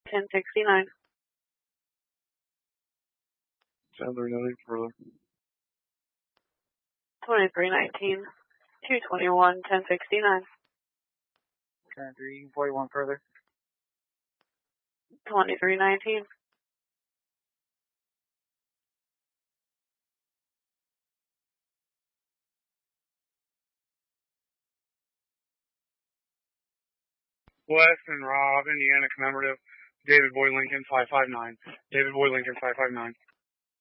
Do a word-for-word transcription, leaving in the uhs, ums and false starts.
ten sixty-nine. Sounds like nothing further. twenty-three nineteen, two twenty-one, ten sixty-nine. Current three forty-one further. twenty-three nineteen. Weston Rob, Indiana commemorative. David Boy Lincoln five five nine. David Boy Lincoln five five nine.